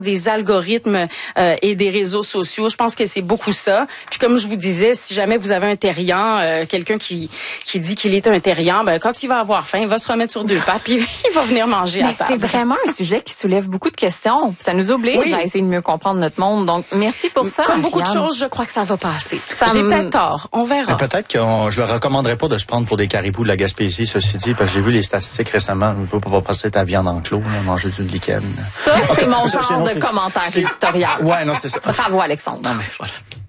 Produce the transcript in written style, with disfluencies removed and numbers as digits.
des algorithmes et des réseaux sociaux. Je pense que c'est beaucoup ça. Puis comme je vous disais, si jamais vous avez un terrien, quelqu'un qui dit qu'il est un terrien, ben quand il va avoir faim, il va se remettre sur deux pattes puis il va venir manger à table. C'est vraiment un sujet qui soulève beaucoup de questions. Ça nous oblige à essayer de mieux comprendre notre monde. Donc merci pour ça. Comme beaucoup de choses, je crois que ça va passer. J'ai peut-être tort. On verra. Mais peut-être que je leur recommanderais pas de se prendre pour des caribous de la Gaspésie, ceci dit, parce que j'ai vu les statistiques récemment. On peut pas passer ta viande en clos, manger du lichen. Ça, c'est mon genre de commentaire éditorial. Ouais, non, c'est ça. Bravo, Alexandre. Non, mais voilà.